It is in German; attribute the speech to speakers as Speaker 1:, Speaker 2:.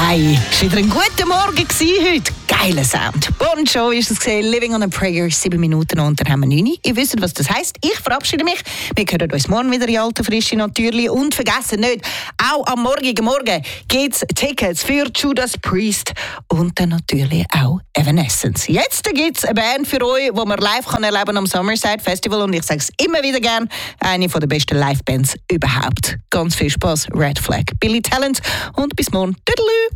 Speaker 1: Hey, es war wieder ein guter Morgen heute. Geiler Sound. Bon Jovi ist es gesehen, Living on a Prayer, 7 Minuten und dann haben wir 9. Ihr wisst, was das heisst. Ich verabschiede mich. Wir hören uns morgen wieder in alter Frische natürlich. Und vergessen nicht, auch am morgigen Morgen gibt es Tickets für Judas Priest und dann natürlich auch Evanescence. Jetzt gibt es eine Band für euch, die man live erleben kann am Summerside Festival. Und ich sage es immer wieder gern, eine der besten Live-Bands überhaupt. Ganz viel Spaß, Red Flag, Billy Talent und bis morgen. Tüdelü!